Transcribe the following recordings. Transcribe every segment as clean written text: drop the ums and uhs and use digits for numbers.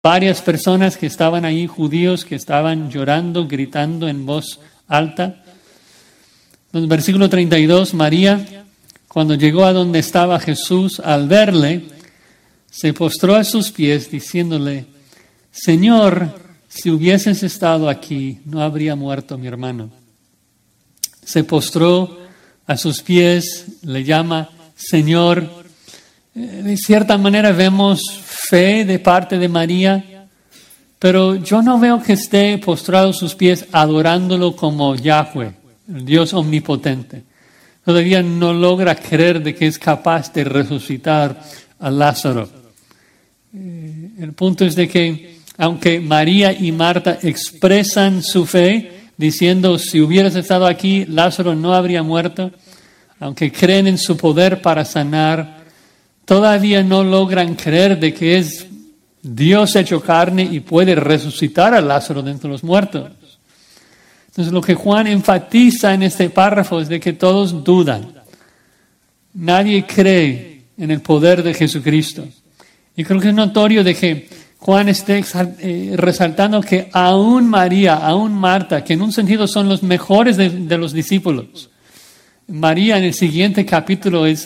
varias personas que estaban ahí, judíos, que estaban llorando, gritando en voz alta. En el versículo 32, María, cuando llegó a donde estaba Jesús, al verle, se postró a sus pies diciéndole: Señor, si hubieses estado aquí, no habría muerto mi hermano. Se postró a sus pies, le llama Señor. De cierta manera vemos fe de parte de María, pero yo no veo que esté postrado a sus pies adorándolo como Yahweh, el Dios omnipotente. Todavía no logra creer de que es capaz de resucitar a Lázaro. El punto es de que aunque María y Marta expresan su fe, diciendo, si hubieras estado aquí, Lázaro no habría muerto, aunque creen en su poder para sanar, todavía no logran creer de que es Dios hecho carne y puede resucitar a Lázaro de entre los muertos. Entonces lo que Juan enfatiza en este párrafo es de que todos dudan. Nadie cree en el poder de Jesucristo. Y creo que es notorio de que Juan esté resaltando que aún María, aún Marta, que en un sentido son los mejores de los discípulos. María en el siguiente capítulo es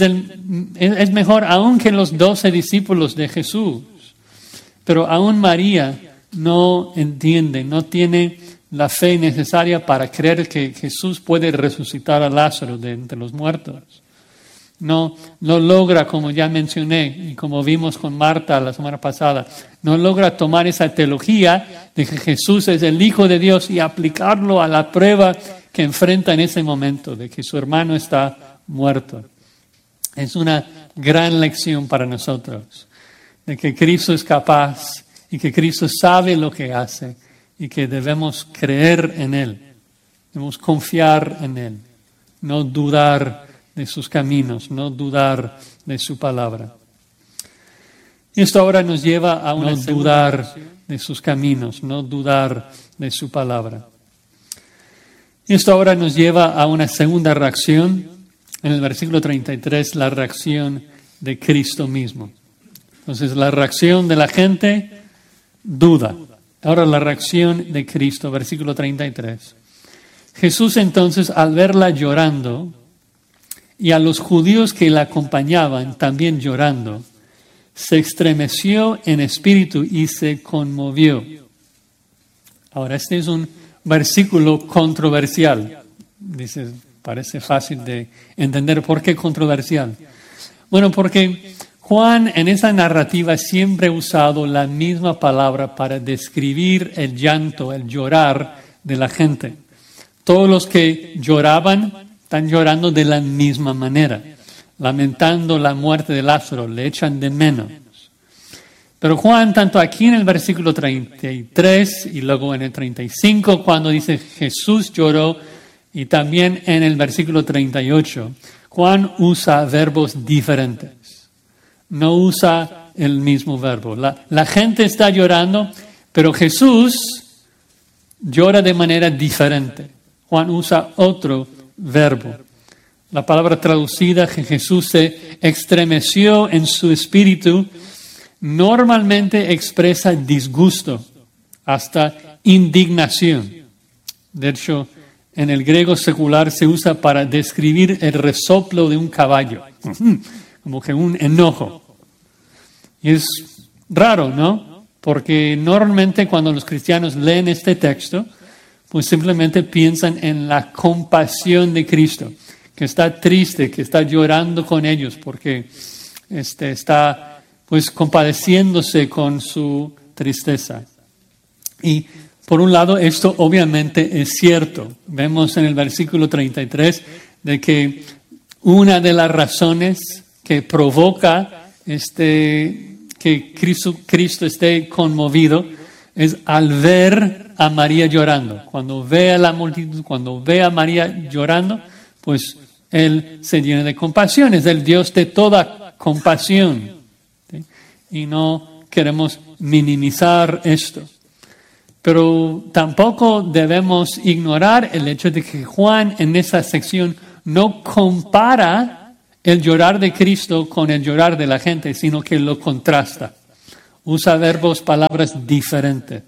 mejor aún que los 12 discípulos de Jesús. Pero aún María no entiende, no tiene la fe necesaria para creer que Jesús puede resucitar a Lázaro de entre los muertos. No logra, como ya mencioné y como vimos con Marta la semana pasada, no logra tomar esa teología de que Jesús es el Hijo de Dios y aplicarlo a la prueba que enfrenta en ese momento, de que su hermano está muerto. Es una gran lección para nosotros, de que Cristo es capaz y que Cristo sabe lo que hace y que debemos creer en Él, debemos confiar en Él, no dudar de sus caminos, no dudar de su palabra. Y esto ahora nos lleva a no dudar de sus caminos, no dudar de su palabra. Y esto ahora nos lleva a una segunda reacción, en el versículo 33, la reacción de Cristo mismo. Entonces, la reacción de la gente, duda. Ahora la reacción de Cristo, versículo 33. Jesús entonces, al verla llorando, y a los judíos que la acompañaban también llorando, se estremeció en espíritu y se conmovió. Ahora, este es un versículo controversial. Dice, parece fácil de entender. ¿Por qué controversial? Bueno, porque Juan en esa narrativa siempre ha usado la misma palabra para describir el llanto, el llorar de la gente. Todos los que lloraban están llorando de la misma manera, lamentando la muerte de Lázaro, le echan de menos. Pero Juan, tanto aquí en el versículo 33 y luego en el 35, cuando dice Jesús lloró, y también en el versículo 38, Juan usa verbos diferentes. No usa el mismo verbo. La gente está llorando, pero Jesús llora de manera diferente. Juan usa otro verbo. La palabra traducida que Jesús se estremeció en su espíritu normalmente expresa disgusto, hasta indignación. De hecho, en el griego secular se usa para describir el resoplo de un caballo, como que un enojo. Y es raro, ¿no? Porque normalmente cuando los cristianos leen este texto, pues simplemente piensan en la compasión de Cristo, que está triste, que está llorando con ellos, porque está pues compadeciéndose con su tristeza. Y por un lado, esto obviamente es cierto. Vemos en el versículo 33 de que una de las razones que provoca que Cristo esté conmovido es al ver a María llorando. Cuando ve a la multitud, cuando ve a María llorando, pues Él se llena de compasión. Es el Dios de toda compasión. ¿Sí? Y no queremos minimizar esto. Pero tampoco debemos ignorar el hecho de que Juan en esa sección no compara el llorar de Cristo con el llorar de la gente, sino que lo contrasta. usa verbos, palabras diferentes.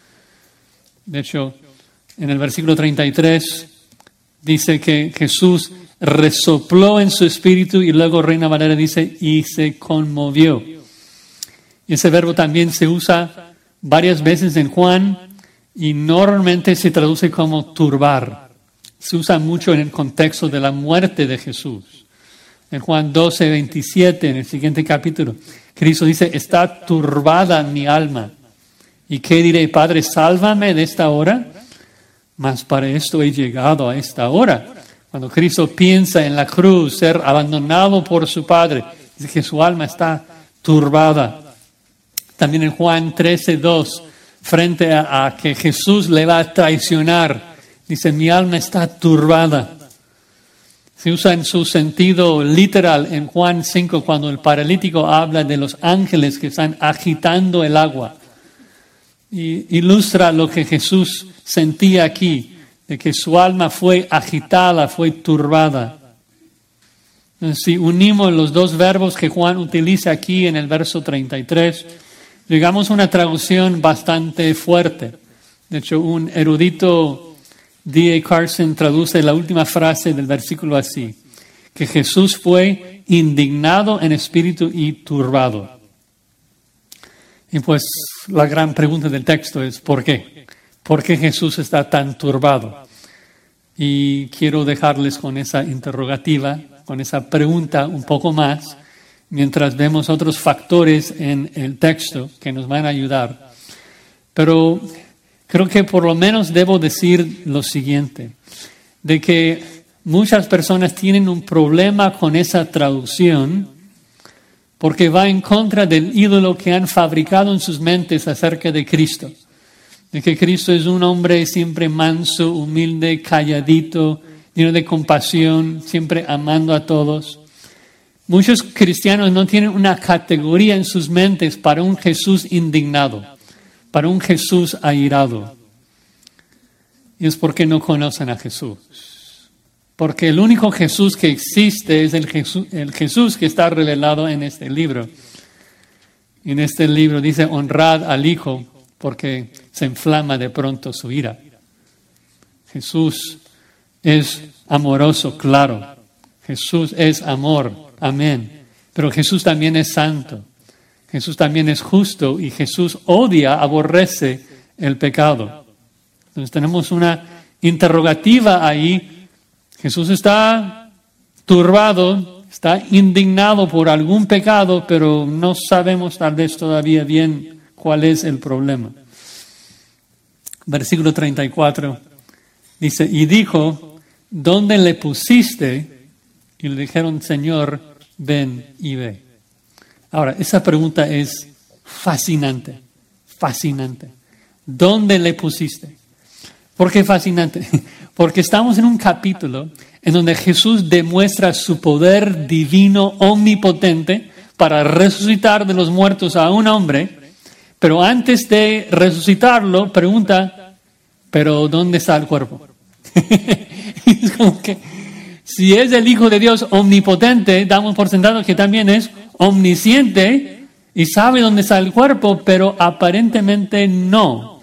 De hecho, en el versículo 33 dice que Jesús resopló en su espíritu y luego Reina Valera dice, y se conmovió. Y ese verbo también se usa varias veces en Juan y normalmente se traduce como turbar. Se usa mucho en el contexto de la muerte de Jesús. En Juan 12:27, en el siguiente capítulo, Cristo dice, está turbada mi alma. ¿Y qué diré? Padre, sálvame de esta hora. Mas para esto he llegado a esta hora. Cuando Cristo piensa en la cruz, ser abandonado por su Padre, dice que su alma está turbada. También en Juan 13:2, frente a que Jesús le va a traicionar, dice, mi alma está turbada. Se usa en su sentido literal en Juan 5, cuando el paralítico habla de los ángeles que están agitando el agua. Y ilustra lo que Jesús sentía aquí, de que su alma fue agitada, fue turbada. Entonces, si unimos los dos verbos que Juan utiliza aquí en el verso 33, llegamos a una traducción bastante fuerte. De hecho, un erudito, D.A. Carson, traduce la última frase del versículo así, que Jesús fue indignado en espíritu y turbado. Y pues la gran pregunta del texto es, ¿por qué? ¿Por qué Jesús está tan turbado? Y quiero dejarles con esa interrogativa, con esa pregunta un poco más, mientras vemos otros factores en el texto que nos van a ayudar. Pero creo que por lo menos debo decir lo siguiente, de que muchas personas tienen un problema con esa traducción porque va en contra del ídolo que han fabricado en sus mentes acerca de Cristo. De que Cristo es un hombre siempre manso, humilde, calladito, lleno de compasión, siempre amando a todos. Muchos cristianos no tienen una categoría en sus mentes para un Jesús indignado, para un Jesús airado. Y es porque no conocen a Jesús. Porque el único Jesús que existe es el Jesús que está revelado en este libro. En este libro dice, honrad al Hijo, porque se inflama de pronto su ira. Jesús es amoroso, claro. Jesús es amor, amén. Pero Jesús también es santo. Jesús también es justo y Jesús odia, aborrece el pecado. Entonces tenemos una interrogativa ahí. Jesús está turbado, está indignado por algún pecado, pero no sabemos tal vez todavía bien cuál es el problema. Versículo 34 dice, y dijo, ¿dónde le pusiste? Y le dijeron, Señor, ven y ve. Ahora, esa pregunta es fascinante, fascinante. ¿Dónde le pusiste? ¿Por qué fascinante? Porque estamos en un capítulo en donde Jesús demuestra su poder divino omnipotente para resucitar de los muertos a un hombre, pero antes de resucitarlo pregunta, ¿pero dónde está el cuerpo? Es como que si es el Hijo de Dios omnipotente, damos por sentado que también es omnisciente y sabe dónde está el cuerpo, pero aparentemente no.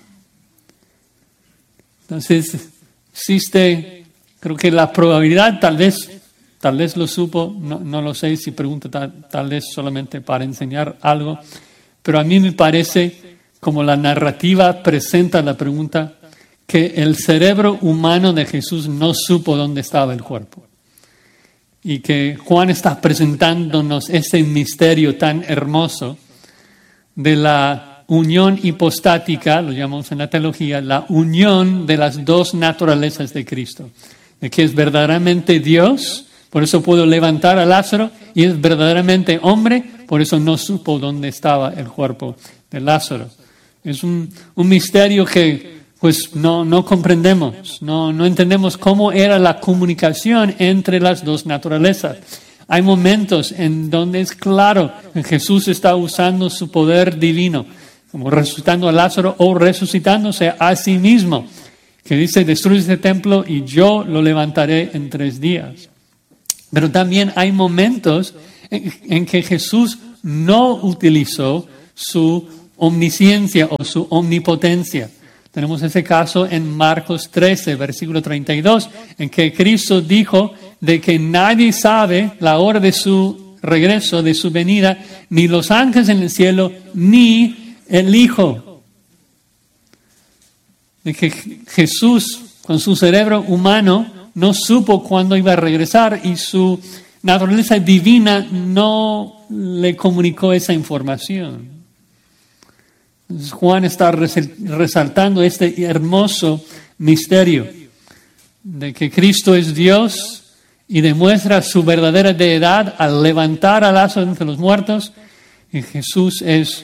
Entonces, existe, creo que la probabilidad, tal vez lo supo, no lo sé si pregunta tal vez solamente para enseñar algo, pero a mí me parece, como la narrativa presenta la pregunta, que el cerebro humano de Jesús no supo dónde estaba el cuerpo. Y que Juan está presentándonos ese misterio tan hermoso de la unión hipostática, lo llamamos en la teología, la unión de las dos naturalezas de Cristo. De que es verdaderamente Dios, por eso pudo levantar a Lázaro, y es verdaderamente hombre, por eso no supo dónde estaba el cuerpo de Lázaro. Es un misterio que pues no comprendemos, no entendemos cómo era la comunicación entre las dos naturalezas. Hay momentos en donde es claro que Jesús está usando su poder divino, como resucitando a Lázaro o resucitándose a sí mismo, que dice, destruye este templo y yo lo levantaré en 3 días. Pero también hay momentos en que Jesús no utilizó su omnisciencia o su omnipotencia. Tenemos ese caso en Marcos 13, versículo 32, en que Cristo dijo de que nadie sabe la hora de su regreso, de su venida, ni los ángeles en el cielo, ni el Hijo. De que Jesús, con su cerebro humano, no supo cuándo iba a regresar y su naturaleza divina no le comunicó esa información. Juan está resaltando este hermoso misterio de que Cristo es Dios y demuestra su verdadera deidad al levantar a Lázaro entre los muertos, y Jesús es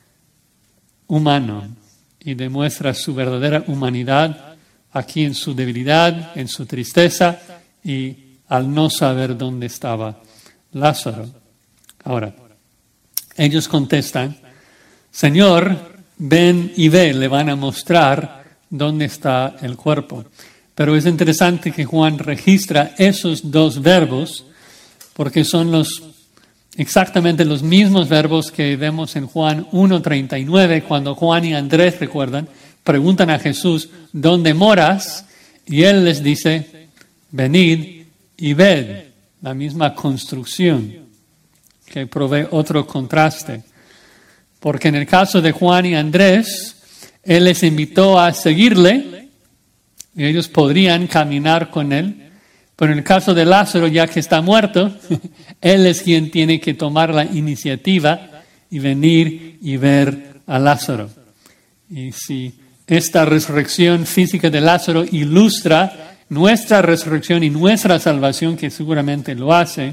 humano y demuestra su verdadera humanidad aquí en su debilidad, en su tristeza y al no saber dónde estaba Lázaro. Ahora, ellos contestan: Señor, ven y ve, le van a mostrar dónde está el cuerpo. Pero es interesante que Juan registra esos dos verbos porque son exactamente los mismos verbos que vemos en Juan 1:39, cuando Juan y Andrés, recuerdan, preguntan a Jesús: ¿dónde moras? Y él les dice: venid y ved. La misma construcción que provee otro contraste. Porque en el caso de Juan y Andrés, él les invitó a seguirle y ellos podrían caminar con él. Pero en el caso de Lázaro, ya que está muerto, él es quien tiene que tomar la iniciativa y venir y ver a Lázaro. Y si esta resurrección física de Lázaro ilustra nuestra resurrección y nuestra salvación, que seguramente lo hace,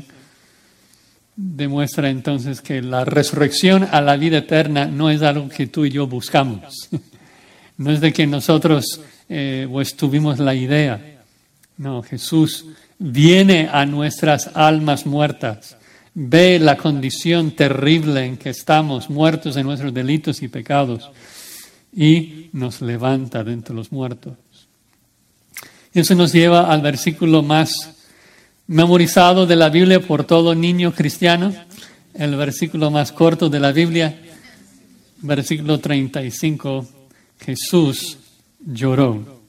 demuestra entonces que la resurrección a la vida eterna no es algo que tú y yo buscamos. No es de que nosotros pues tuvimos la idea. No, Jesús viene a nuestras almas muertas, ve la condición terrible en que estamos, muertos en nuestros delitos y pecados, y nos levanta de entre los muertos. Eso nos lleva al versículo más memorizado de la Biblia por todo niño cristiano, el versículo más corto de la Biblia, versículo 35, Jesús lloró.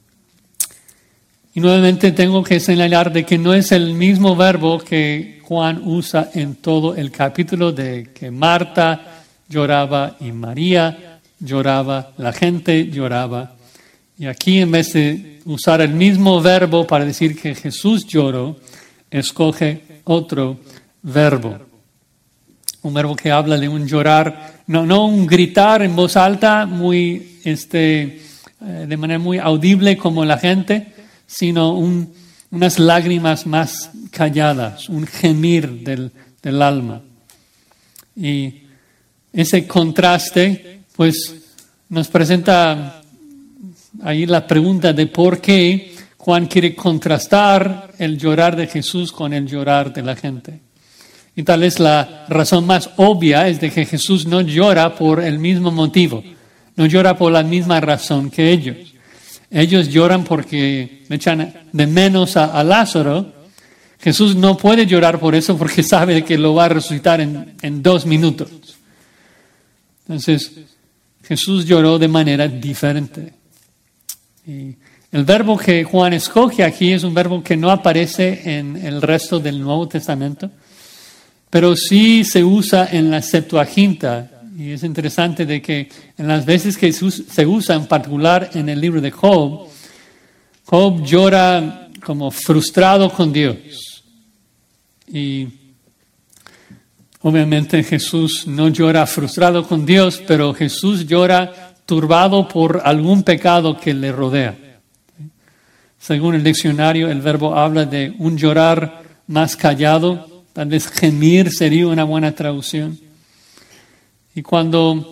Y nuevamente tengo que señalar de que no es el mismo verbo que Juan usa en todo el capítulo, de que Marta lloraba y María lloraba, la gente lloraba. Y aquí, en vez de usar el mismo verbo para decir que Jesús lloró, escoge otro verbo. Un verbo que habla de un llorar, no un gritar en voz alta, muy de manera muy audible como la gente, sino unas lágrimas más calladas, un gemir del alma. Y ese contraste, pues, nos presenta ahí la pregunta de por qué Juan quiere contrastar el llorar de Jesús con el llorar de la gente. Y tal vez la razón más obvia es de que Jesús no llora por el mismo motivo, no llora por la misma razón que ellos. Ellos lloran porque echan de menos a Lázaro. Jesús no puede llorar por eso porque sabe que lo va a resucitar en 2 minutos. Entonces, Jesús lloró de manera diferente. Y el verbo que Juan escoge aquí es un verbo que no aparece en el resto del Nuevo Testamento, pero sí se usa en la Septuaginta. Y es interesante de que en las veces que se usa, en particular en el libro de Job, Job llora como frustrado con Dios. Y obviamente Jesús no llora frustrado con Dios, pero Jesús llora turbado por algún pecado que le rodea. Según el diccionario, el verbo habla de un llorar más callado, tal vez gemir sería una buena traducción. Y cuando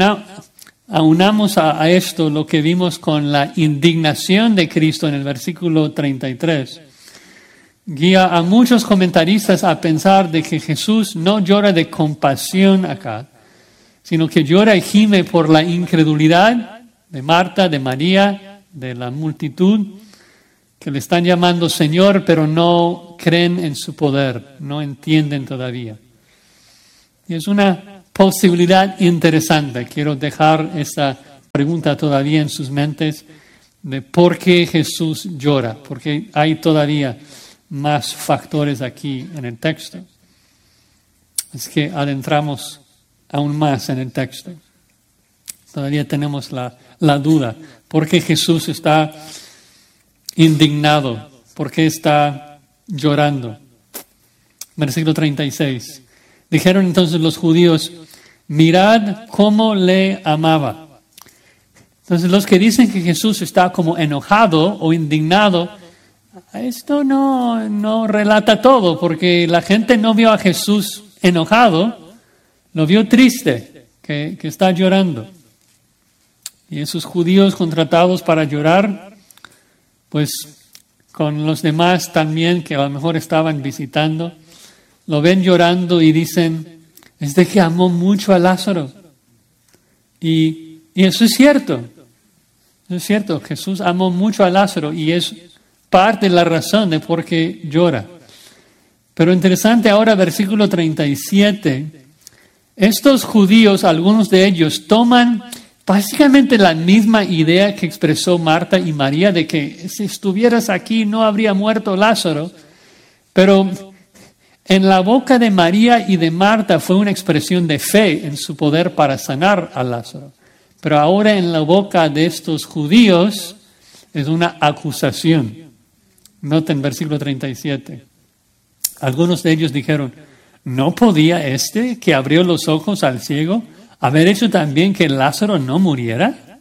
aunamos a esto lo que vimos con la indignación de Cristo en el versículo 33, guía a muchos comentaristas a pensar de que Jesús no llora de compasión acá, sino que llora y gime por la incredulidad de Marta, de María, de la multitud, que le están llamando Señor, pero no creen en su poder, no entienden todavía. Y es una posibilidad interesante. Quiero dejar esta pregunta todavía en sus mentes de por qué Jesús llora, porque hay todavía más factores aquí en el texto. Es que adentramos aún más en el texto. Todavía tenemos la duda. ¿Por qué Jesús está indignado? ¿Por qué está llorando? Versículo 36. Dijeron entonces los judíos, mirad cómo le amaba. Entonces los que dicen que Jesús está como enojado o indignado, esto no relata todo, porque la gente no vio a Jesús enojado, lo vio triste, que está llorando. Y esos judíos contratados para llorar, pues con los demás también que a lo mejor estaban visitando, lo ven llorando y dicen, es de que amó mucho a Lázaro. Y eso es cierto. Es cierto, Jesús amó mucho a Lázaro y es parte de la razón de por qué llora. Pero interesante ahora, versículo 37, estos judíos, algunos de ellos, toman básicamente la misma idea que expresó Marta y María de que si estuvieras aquí no habría muerto Lázaro, pero en la boca de María y de Marta fue una expresión de fe en su poder para sanar a Lázaro. Pero ahora en la boca de estos judíos es una acusación. Noten versículo 37. Algunos de ellos dijeron, ¿no podía este que abrió los ojos al ciego haber hecho también que Lázaro no muriera?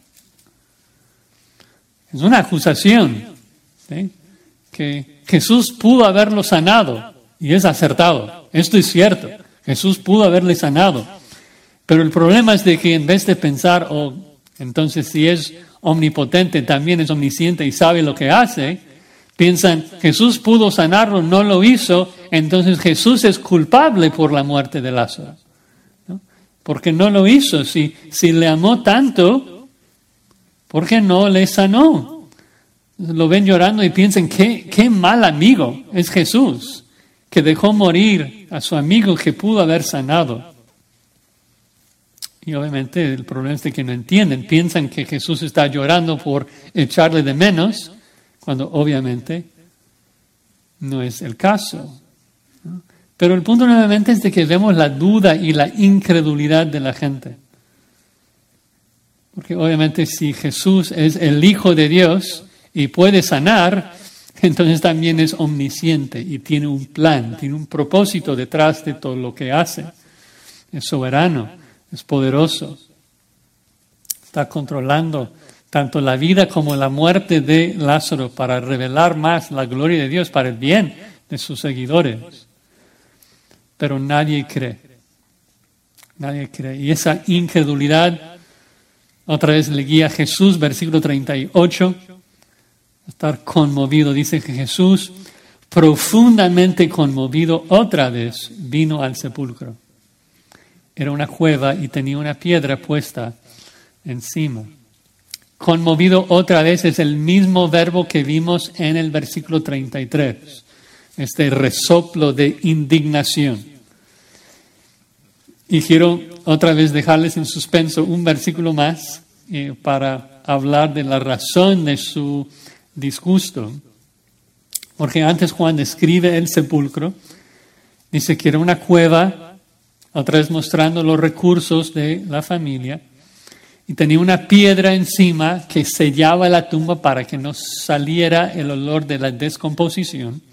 Es una acusación, ¿sí? Que Jesús pudo haberlo sanado y es acertado. Esto es cierto. Jesús pudo haberle sanado. Pero el problema es de que en vez de pensar, entonces si es omnipotente, también es omnisciente y sabe lo que hace, piensan, Jesús pudo sanarlo, no lo hizo, entonces Jesús es culpable por la muerte de Lázaro. ¿No? Porque no lo hizo. Si le amó tanto, ¿por qué no le sanó? Lo ven llorando y piensan, qué mal amigo es Jesús, que dejó morir a su amigo que pudo haber sanado. Y obviamente el problema es de que no entienden. Piensan que Jesús está llorando por echarle de menos, cuando obviamente no es el caso. ¿No? Pero el punto nuevamente es de que vemos la duda y la incredulidad de la gente. Porque obviamente si Jesús es el Hijo de Dios y puede sanar, entonces también es omnisciente y tiene un plan, tiene un propósito detrás de todo lo que hace. Es soberano. Es poderoso. Está controlando tanto la vida como la muerte de Lázaro para revelar más la gloria de Dios para el bien de sus seguidores. Pero nadie cree. Nadie cree. Y esa incredulidad otra vez le guía a Jesús, versículo 38. Estar conmovido. Dice que Jesús, profundamente conmovido, otra vez vino al sepulcro. Era una cueva y tenía una piedra puesta encima. Conmovido otra vez es el mismo verbo que vimos en el versículo 33. Este resoplo de indignación. Y quiero otra vez dejarles en suspenso un versículo más para hablar de la razón de su disgusto. Porque antes Juan describe el sepulcro. Dice que era una cueva, otra vez mostrando los recursos de la familia, y tenía una piedra encima que sellaba la tumba para que no saliera el olor de la descomposición.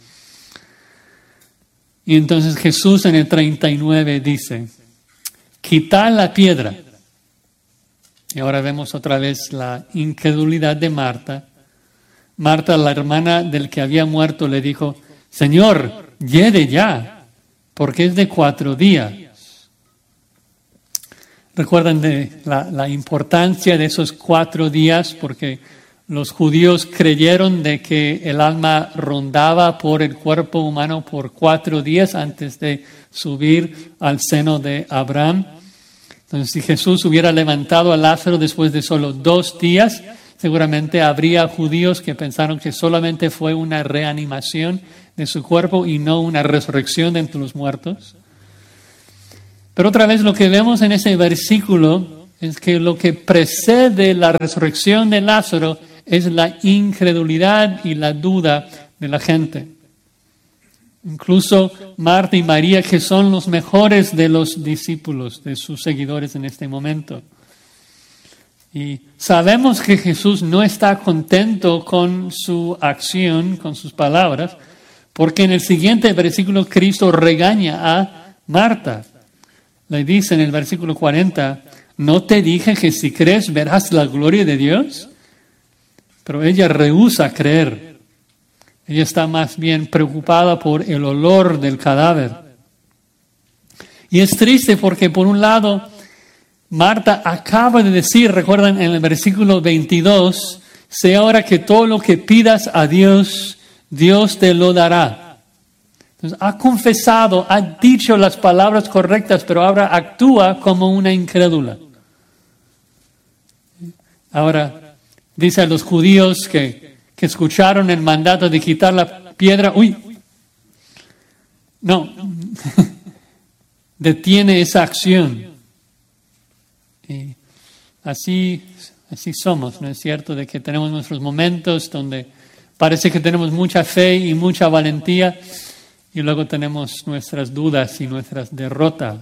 Y entonces Jesús en el 39 dice, quitad la piedra. Y ahora vemos otra vez la incredulidad de Marta. Marta, la hermana del que había muerto, le dijo, Señor, hiede ya, porque es de 4 días. Recuerdan de la importancia de esos 4 días, porque los judíos creyeron de que el alma rondaba por el cuerpo humano por 4 días antes de subir al seno de Abraham. Entonces, si Jesús hubiera levantado a Lázaro después de solo 2 días, seguramente habría judíos que pensaron que solamente fue una reanimación de su cuerpo y no una resurrección de entre los muertos. Pero otra vez lo que vemos en ese versículo es que lo que precede la resurrección de Lázaro es la incredulidad y la duda de la gente. Incluso Marta y María, que son los mejores de los discípulos, de sus seguidores en este momento. Y sabemos que Jesús no está contento con su acción, con sus palabras, porque en el siguiente versículo Cristo regaña a Marta. Le dice en el versículo 40, ¿no te dije que si crees verás la gloria de Dios? Pero ella rehúsa creer. Ella está más bien preocupada por el olor del cadáver. Y es triste porque por un lado, Marta acaba de decir, recuerdan en el versículo 22, sé ahora que todo lo que pidas a Dios, Dios te lo dará. Entonces, ha confesado, ha dicho las palabras correctas, pero ahora actúa como una incrédula. Ahora, dice a los judíos que escucharon el mandato de quitar la piedra, no, detiene esa acción. Y así somos, ¿no es cierto? De que tenemos nuestros momentos donde parece que tenemos mucha fe y mucha valentía, y luego tenemos nuestras dudas y nuestras derrotas.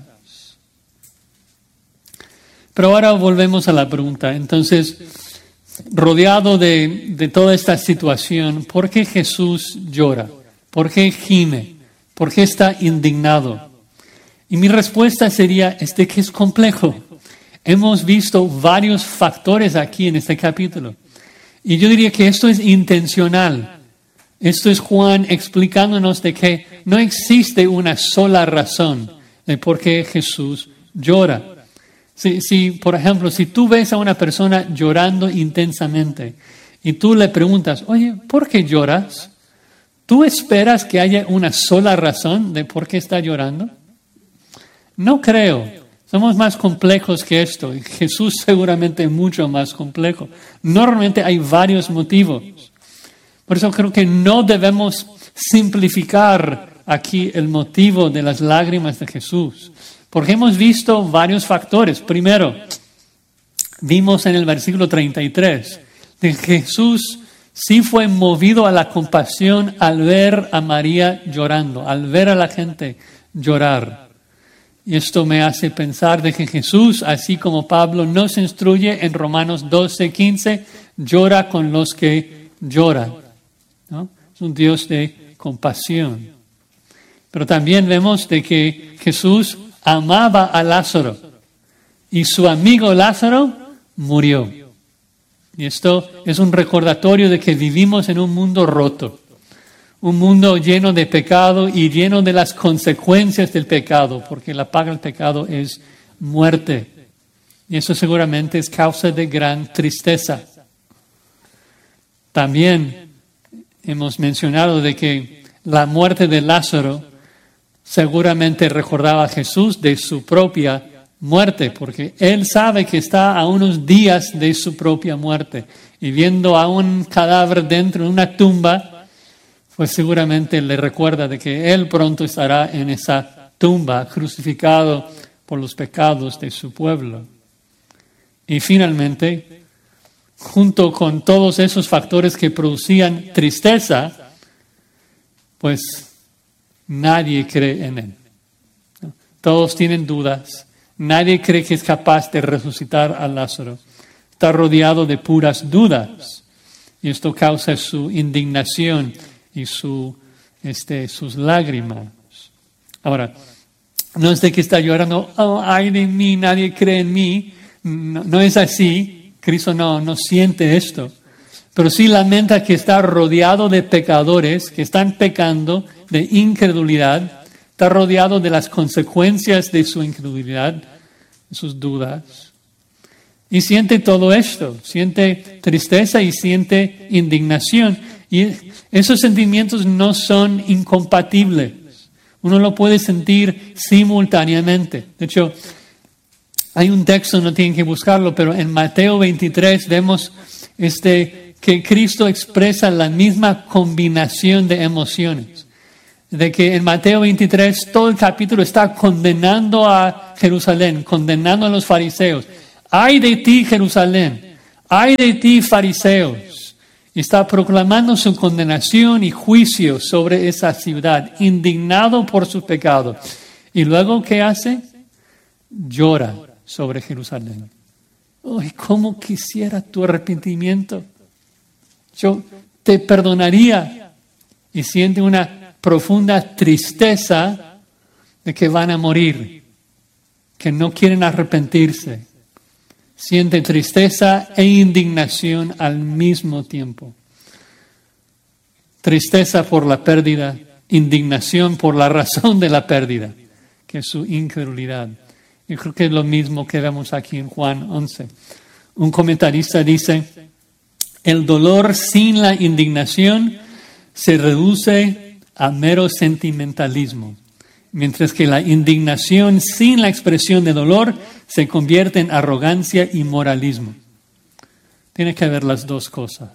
Pero ahora volvemos a la pregunta. Entonces, rodeado de toda esta situación, ¿por qué Jesús llora? ¿Por qué gime? ¿Por qué está indignado? Y mi respuesta sería, que es complejo. Hemos visto varios factores aquí en este capítulo. Y yo diría que esto es intencional. Esto es Juan explicándonos de que no existe una sola razón de por qué Jesús llora. Por ejemplo, si tú ves a una persona llorando intensamente y tú le preguntas, oye, ¿por qué lloras? ¿Tú esperas que haya una sola razón de por qué está llorando? No creo. Somos más complejos que esto. Y Jesús seguramente es mucho más complejo. Normalmente hay varios motivos. Por eso creo que no debemos simplificar aquí el motivo de las lágrimas de Jesús. Porque hemos visto varios factores. Primero, vimos en el versículo 33 que Jesús sí fue movido a la compasión al ver a María llorando, al ver a la gente llorar. Y esto me hace pensar de que Jesús, así como Pablo nos instruye en Romanos 12:15, llora con los que lloran, ¿no? Es un Dios de compasión. Pero también vemos de que Jesús amaba a Lázaro y su amigo Lázaro murió. Y esto es un recordatorio de que vivimos en un mundo roto, un mundo lleno de pecado y lleno de las consecuencias del pecado, porque la paga del pecado es muerte. Y eso seguramente es causa de gran tristeza. También hemos mencionado de que la muerte de Lázaro seguramente recordaba a Jesús de su propia muerte, porque él sabe que está a unos días de su propia muerte. Y viendo a un cadáver dentro de una tumba, pues seguramente le recuerda de que él pronto estará en esa tumba, crucificado por los pecados de su pueblo. Y finalmente, junto con todos esos factores que producían tristeza, pues nadie cree en él. Todos tienen dudas. Nadie cree que es capaz de resucitar a Lázaro. Está rodeado de puras dudas. Y esto causa su indignación y sus lágrimas. Ahora, no es de que está llorando, ay de mí, nadie cree en mí. No es así. Cristo no siente esto. Pero sí lamenta que está rodeado de pecadores que están pecando, de incredulidad, está rodeado de las consecuencias de su incredulidad, de sus dudas. Y siente todo esto, siente tristeza y siente indignación. Y esos sentimientos no son incompatibles. Uno lo puede sentir simultáneamente. De hecho, hay un texto, no tienen que buscarlo, pero en Mateo 23 vemos que Cristo expresa la misma combinación de emociones. de que en Mateo 23 todo el capítulo está condenando a Jerusalén, condenando a los fariseos. ¡Ay de ti, Jerusalén! ¡Ay de ti, fariseos! Y está proclamando su condenación y juicio sobre esa ciudad, indignado por sus pecados. Y luego, ¿qué hace? Llora sobre Jerusalén. ¡Ay, cómo quisiera tu arrepentimiento! Yo te perdonaría. Y siente una profunda tristeza de que van a morir, que no quieren arrepentirse. Siente tristeza e indignación al mismo tiempo. Tristeza por la pérdida, indignación por la razón de la pérdida, que es su incredulidad. Yo creo que es lo mismo que vemos aquí en Juan 11. Un comentarista dice, el dolor sin la indignación se reduce a mero sentimentalismo, mientras que la indignación sin la expresión de dolor se convierte en arrogancia y moralismo. Tiene que haber las dos cosas,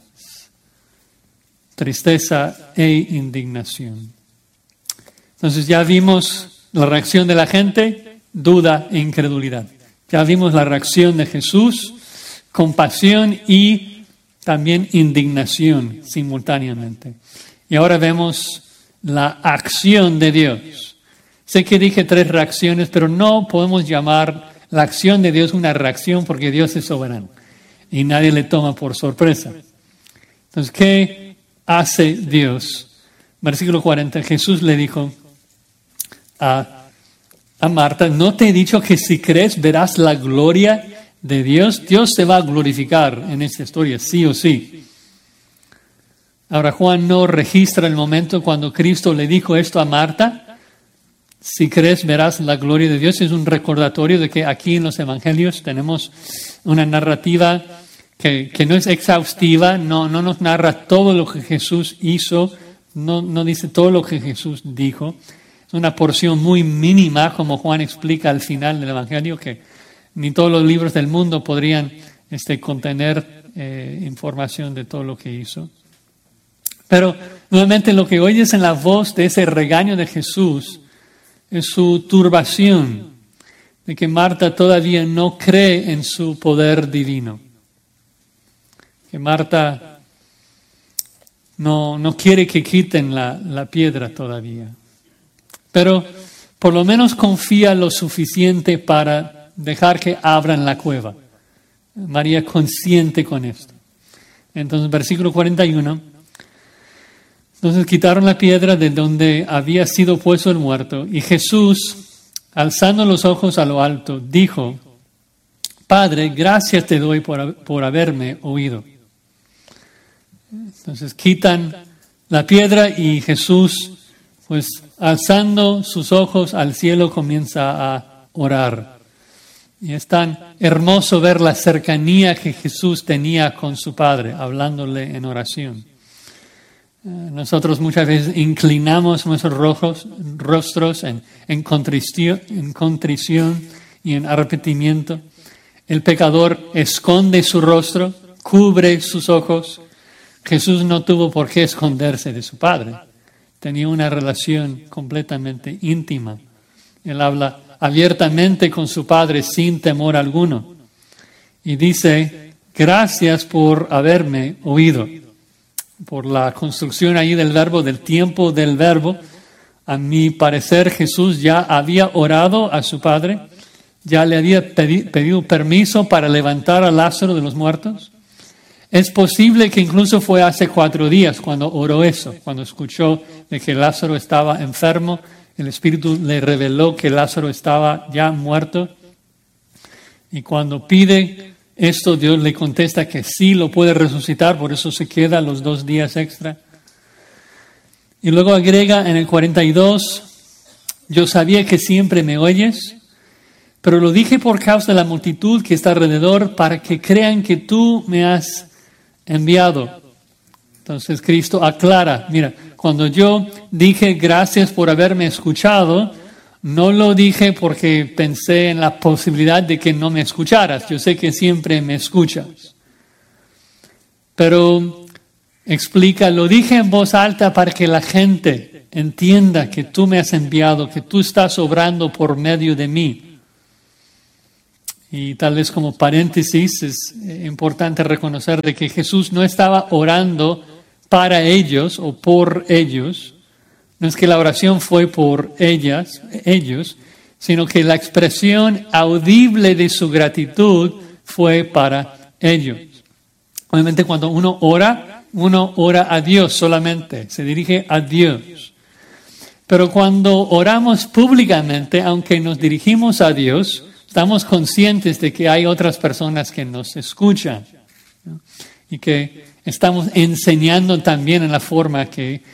tristeza e indignación. Entonces ya vimos la reacción de la gente, duda e incredulidad. Ya vimos la reacción de Jesús, compasión y también indignación simultáneamente. Y ahora vemos la acción de Dios. Sé que dije 3 reacciones, pero no podemos llamar la acción de Dios una reacción porque Dios es soberano y nadie le toma por sorpresa. Entonces, ¿qué hace Dios? Versículo 40, Jesús le dijo a Marta, ¿no te he dicho que si crees verás la gloria de Dios? Dios se va a glorificar en esta historia, sí o sí. Ahora Juan no registra el momento cuando Cristo le dijo esto a Marta. Si crees verás la gloria de Dios. Es un recordatorio de que aquí en los evangelios tenemos una narrativa que no es exhaustiva, no nos narra todo lo que Jesús hizo, no dice todo lo que Jesús dijo. Es una porción muy mínima, como Juan explica al final del evangelio, que ni todos los libros del mundo podrían contener información de todo lo que hizo. Pero nuevamente lo que oyes en la voz de ese regaño de Jesús es su turbación de que Marta todavía no cree en su poder divino. Que Marta no quiere que quiten la piedra todavía. Pero por lo menos confía lo suficiente para dejar que abran la cueva. María consciente con esto. Entonces, versículo 41. Entonces quitaron la piedra de donde había sido puesto el muerto, y Jesús, alzando los ojos a lo alto, dijo, Padre, gracias te doy por haberme oído. Entonces quitan la piedra y Jesús, pues alzando sus ojos al cielo, comienza a orar. Y es tan hermoso ver la cercanía que Jesús tenía con su Padre, hablándole en oración. Nosotros muchas veces inclinamos nuestros rostros en contrición y en arrepentimiento. El pecador esconde su rostro, cubre sus ojos. Jesús no tuvo por qué esconderse de su Padre. Tenía una relación completamente íntima. Él habla abiertamente con su Padre sin temor alguno. Y dice, gracias por haberme oído. Por la construcción ahí del verbo, del tiempo del verbo, a mi parecer Jesús ya había orado a su Padre, ya le había pedido permiso para levantar a Lázaro de los muertos. Es posible que incluso fue hace 4 días cuando oró eso, cuando escuchó de que Lázaro estaba enfermo, el Espíritu le reveló que Lázaro estaba ya muerto, y cuando pide esto, Dios le contesta que sí lo puede resucitar, por eso se queda los 2 días extra. Y luego agrega en el 42, yo sabía que siempre me oyes, pero lo dije por causa de la multitud que está alrededor, para que crean que tú me has enviado. Entonces Cristo aclara, mira, cuando yo dije gracias por haberme escuchado, no lo dije porque pensé en la posibilidad de que no me escucharas. Yo sé que siempre me escuchas. Pero explica, lo dije en voz alta para que la gente entienda que tú me has enviado, que tú estás obrando por medio de mí. Y tal vez como paréntesis es importante reconocer de que Jesús no estaba orando para ellos o por ellos. No es que la oración fue por ellos, sino que la expresión audible de su gratitud fue para ellos. Obviamente cuando uno ora a Dios solamente, se dirige a Dios. Pero cuando oramos públicamente, aunque nos dirigimos a Dios, estamos conscientes de que hay otras personas que nos escuchan, ¿no? Y que estamos enseñando también en la forma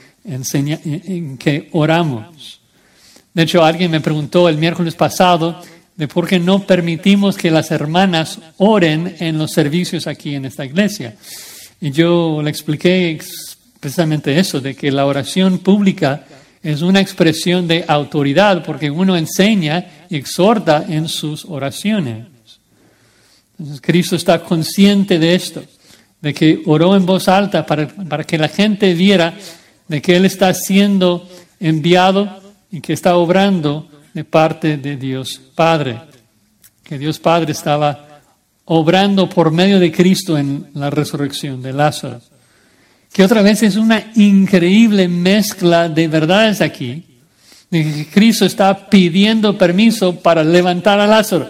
en que oramos. De hecho, alguien me preguntó el miércoles pasado de por qué no permitimos que las hermanas oren en los servicios aquí en esta iglesia. Y yo le expliqué precisamente eso, de que la oración pública es una expresión de autoridad porque uno enseña y exhorta en sus oraciones. Entonces, Cristo está consciente de esto, de que oró en voz alta para que la gente viera de que Él está siendo enviado y que está obrando de parte de Dios Padre. Que Dios Padre estaba obrando por medio de Cristo en la resurrección de Lázaro. Que otra vez es una increíble mezcla de verdades aquí, de que Cristo está pidiendo permiso para levantar a Lázaro,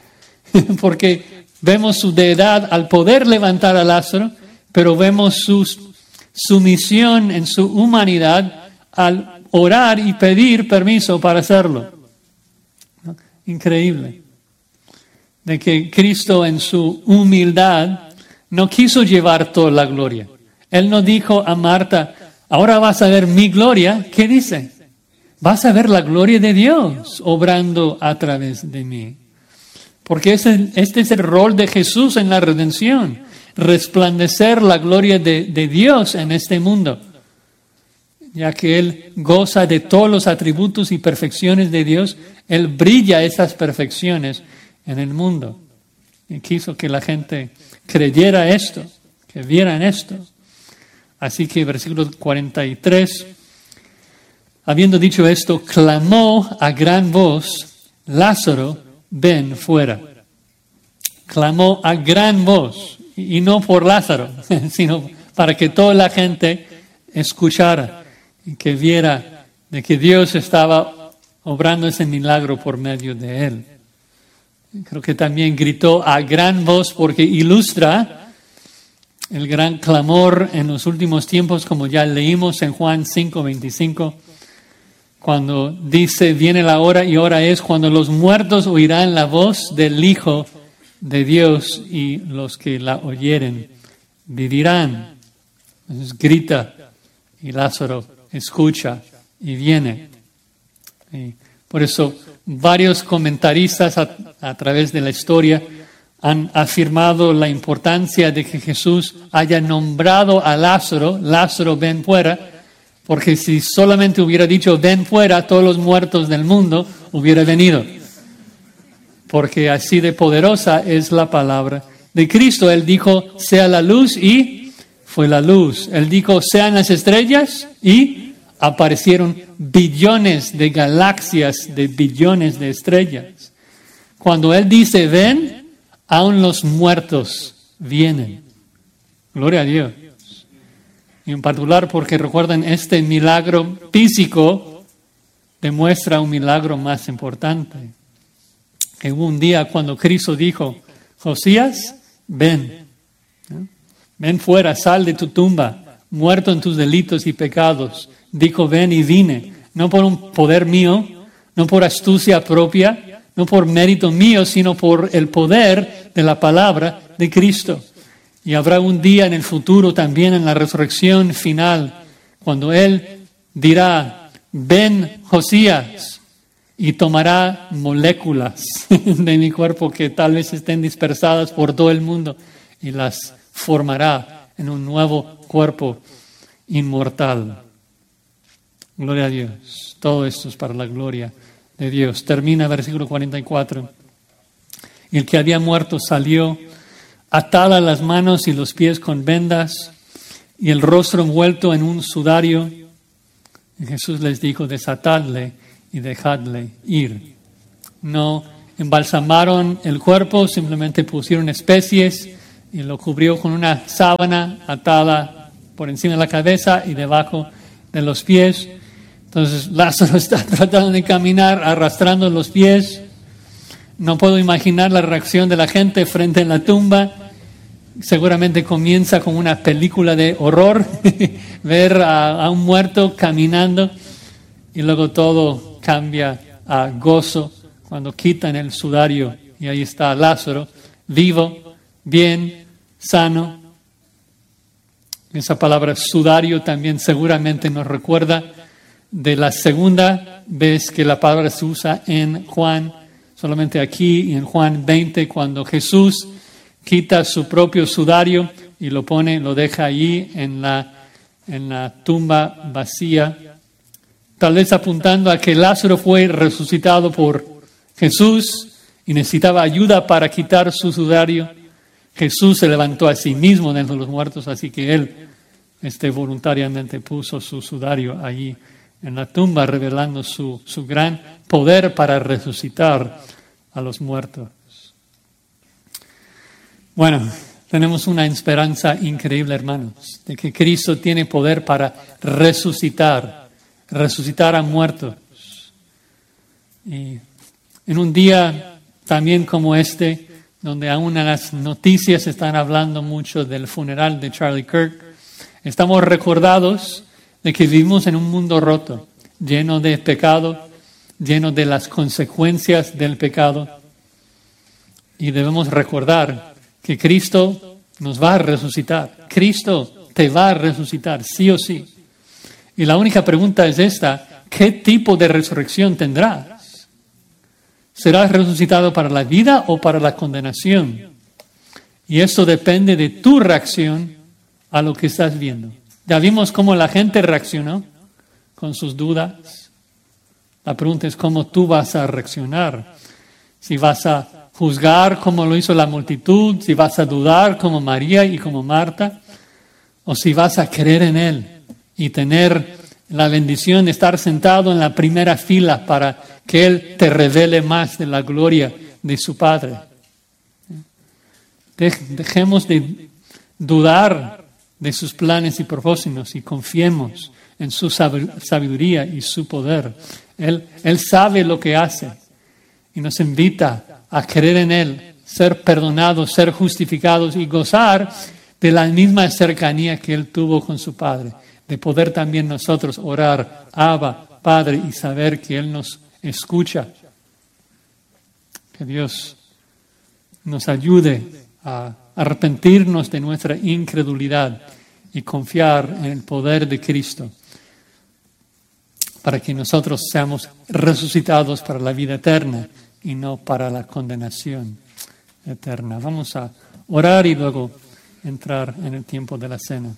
porque vemos su deidad al poder levantar a Lázaro, pero vemos su sumisión en su humanidad al orar y pedir permiso para hacerlo. ¿No? Increíble. De que Cristo en su humildad no quiso llevar toda la gloria. Él no dijo a Marta, ahora vas a ver mi gloria. ¿Qué dice? Vas a ver la gloria de Dios obrando a través de mí. Porque este es el rol de Jesús en la redención. Resplandecer la gloria de Dios en este mundo. Ya que Él goza de todos los atributos y perfecciones de Dios, Él brilla esas perfecciones en el mundo. Y quiso que la gente creyera esto, que vieran esto. Así que versículo 43, habiendo dicho esto, clamó a gran voz, Lázaro, ven fuera. Clamó a gran voz, y no por Lázaro, sino para que toda la gente escuchara y que viera de que Dios estaba obrando ese milagro por medio de él. Creo que también gritó a gran voz porque ilustra el gran clamor en los últimos tiempos, como ya leímos en Juan 5:25, cuando dice, viene la hora y ahora es cuando los muertos oirán la voz del Hijo de Dios y los que la oyeren vivirán. Entonces grita y Lázaro escucha y viene. Y por eso varios comentaristas a través de la historia han afirmado la importancia de que Jesús haya nombrado a Lázaro, Lázaro ven fuera, porque si solamente hubiera dicho ven fuera, todos los muertos del mundo hubieran venido. Porque así de poderosa es la palabra de Cristo. Él dijo, sea la luz y fue la luz. Él dijo, sean las estrellas y aparecieron billones de galaxias, de billones de estrellas. Cuando Él dice ven, aún los muertos vienen. Gloria a Dios. Y en particular porque recuerden, este milagro físico demuestra un milagro más importante. Que hubo un día cuando Cristo dijo, Josías, ven. ¿No? Ven fuera, sal de tu tumba, muerto en tus delitos y pecados. Dijo, ven y vine. No por un poder mío, no por astucia propia, no por mérito mío, sino por el poder de la palabra de Cristo. Y habrá un día en el futuro también en la resurrección final, cuando Él dirá, ven Josías, y tomará moléculas de mi cuerpo que tal vez estén dispersadas por todo el mundo y las formará en un nuevo cuerpo inmortal. Gloria a Dios. Todo esto es para la gloria de Dios. Termina versículo 44. Y el que había muerto salió, atada las manos y los pies con vendas y el rostro envuelto en un sudario. Y Jesús les dijo, desatadle y dejadle ir. No embalsamaron el cuerpo, simplemente pusieron especies y lo cubrió con una sábana atada por encima de la cabeza y debajo de los pies. Entonces Lázaro está tratando de caminar arrastrando los pies. No puedo imaginar la reacción de la gente frente a la tumba. Seguramente comienza como una película de horror, ver a un muerto caminando, y luego todo cambia a gozo cuando quitan el sudario y ahí está Lázaro, vivo, bien, sano. Esa palabra sudario también seguramente nos recuerda de la segunda vez que la palabra se usa en Juan, solamente aquí y en Juan 20, cuando Jesús quita su propio sudario y lo deja allí en la tumba vacía, tal vez apuntando a que Lázaro fue resucitado por Jesús y necesitaba ayuda para quitar su sudario. Jesús se levantó a sí mismo de entre los muertos, así que él voluntariamente puso su sudario allí en la tumba, revelando su gran poder para resucitar a los muertos. Bueno, tenemos una esperanza increíble, hermanos, de que Cristo tiene poder para resucitar a muertos. Y en un día también como este, donde aún en las noticias están hablando mucho del funeral de Charlie Kirk, estamos recordados de que vivimos en un mundo roto, lleno de pecado, lleno de las consecuencias del pecado. Y debemos recordar que Cristo nos va a resucitar. Cristo te va a resucitar, sí o sí. Y la única pregunta es esta: ¿qué tipo de resurrección tendrás? ¿Serás resucitado para la vida o para la condenación? Y eso depende de tu reacción a lo que estás viendo. Ya vimos cómo la gente reaccionó con sus dudas. La pregunta es cómo tú vas a reaccionar. Si vas a juzgar como lo hizo la multitud, si vas a dudar como María y como Marta, o si vas a creer en Él y tener la bendición de estar sentado en la primera fila para que Él te revele más de la gloria de su Padre. Dejemos de dudar de sus planes y propósitos y confiemos en su sabiduría y su poder. Él sabe lo que hace y nos invita a creer en Él, ser perdonados, ser justificados y gozar de la misma cercanía que Él tuvo con su Padre, de poder también nosotros orar, Abba, Padre, y saber que Él nos escucha. Que Dios nos ayude a arrepentirnos de nuestra incredulidad y confiar en el poder de Cristo para que nosotros seamos resucitados para la vida eterna y no para la condenación eterna. Vamos a orar y luego entrar en el tiempo de la cena.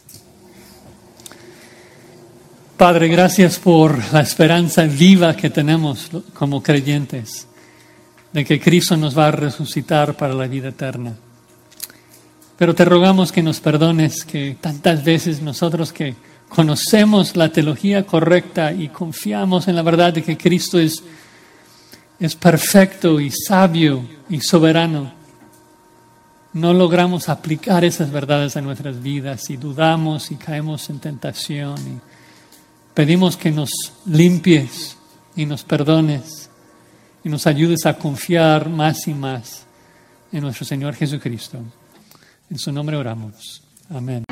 Padre, gracias por la esperanza viva que tenemos como creyentes de que Cristo nos va a resucitar para la vida eterna. Pero te rogamos que nos perdones que tantas veces nosotros que conocemos la teología correcta y confiamos en la verdad de que Cristo es perfecto y sabio y soberano, no logramos aplicar esas verdades a nuestras vidas y dudamos y caemos en tentación y pedimos que nos limpies y nos perdones y nos ayudes a confiar más y más en nuestro Señor Jesucristo. En su nombre oramos. Amén.